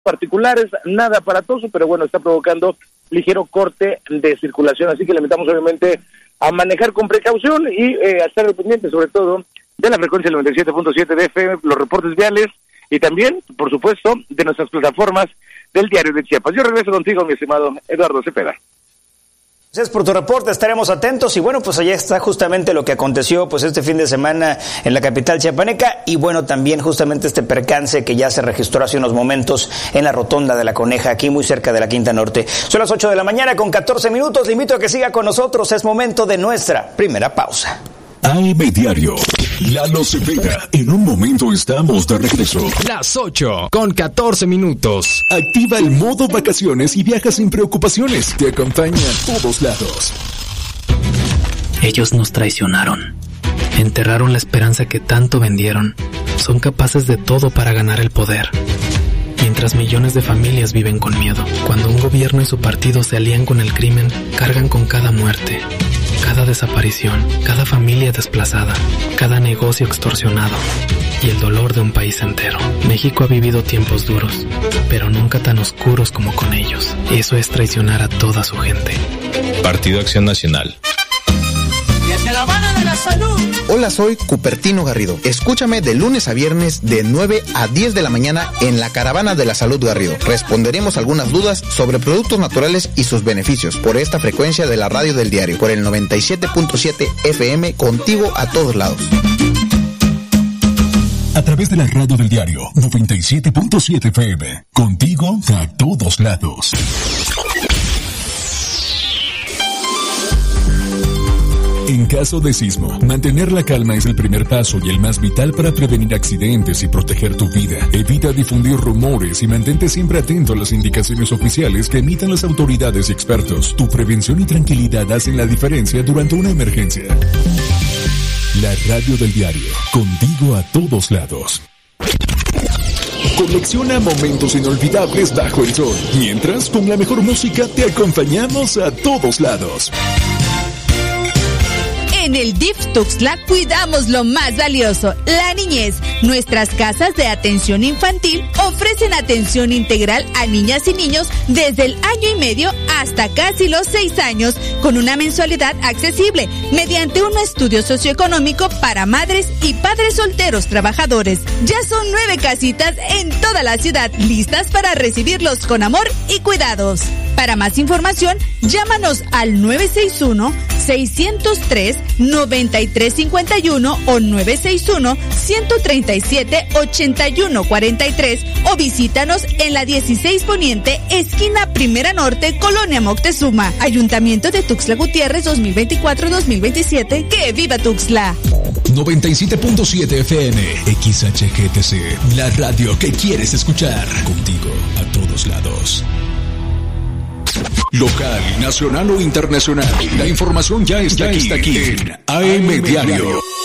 particulares, nada aparatoso, pero bueno, está provocando ligero corte de circulación, así que le invitamos obviamente a manejar con precaución y a estar pendiente sobre todo de la frecuencia del 97.7 de FM, los reportes viales y también, por supuesto, de nuestras plataformas del Diario de Chiapas. Yo regreso contigo, mi estimado Eduardo Cepeda. Gracias por tu reporte, estaremos atentos y bueno, pues allá está justamente lo que aconteció pues este fin de semana en la capital chiapaneca y bueno, también justamente este percance que ya se registró hace unos momentos en la rotonda de La Coneja, aquí muy cerca de la Quinta Norte. Son las 8 de la mañana con 14 minutos, le invito a que siga con nosotros, es momento de nuestra primera pausa. AM Diario, Lalo Cepeda. En un momento estamos de regreso. Las 8 con 14 minutos. Activa el modo vacaciones y viaja sin preocupaciones. Te acompaña a todos lados. Ellos nos traicionaron. Enterraron la esperanza que tanto vendieron. Son capaces de todo para ganar el poder. Mientras millones de familias viven con miedo. Cuando un gobierno y su partido se alían con el crimen, cargan con cada muerte, cada desaparición, cada familia desplazada, cada negocio extorsionado y el dolor de un país entero. México ha vivido tiempos duros, pero nunca tan oscuros como con ellos. Eso es traicionar a toda su gente. Partido Acción Nacional. Caravana de la Salud. Hola, soy Cupertino Garrido. Escúchame de lunes a viernes de 9 a 10 de la mañana en la Caravana de la Salud Garrido. Responderemos algunas dudas sobre productos naturales y sus beneficios por esta frecuencia de la radio del diario, por el 97.7 FM, contigo a todos lados. A través de la radio del diario 97.7 FM, contigo a todos lados. En caso de sismo, mantener la calma es el primer paso y el más vital para prevenir accidentes y proteger tu vida. Evita difundir rumores y mantente siempre atento a las indicaciones oficiales que emitan las autoridades y expertos. Tu prevención y tranquilidad hacen la diferencia durante una emergencia. La radio del diario, contigo a todos lados. Colecciona momentos inolvidables bajo el sol, mientras con la mejor música te acompañamos a todos lados. En el DIF Tuxtla cuidamos lo más valioso, la niñez. Nuestras casas de atención infantil ofrecen atención integral a niñas y niños desde el año y medio hasta casi los 6 años, con una mensualidad accesible, mediante un estudio socioeconómico para madres y padres solteros trabajadores. Ya son 9 casitas en toda la ciudad, listas para recibirlos con amor y cuidados. Para más información, llámanos al 961-603-9351 o 961-137-8143 o visítanos en la 16 Poniente, esquina Primera Norte, Colonia Moctezuma. Ayuntamiento de Tuxtla Gutiérrez 2024-2027. ¡Que viva Tuxtla! 97.7 FM, XHGTC, la radio que quieres escuchar. Contigo a todos lados. Local, nacional o internacional, la información ya está aquí en AM Diario.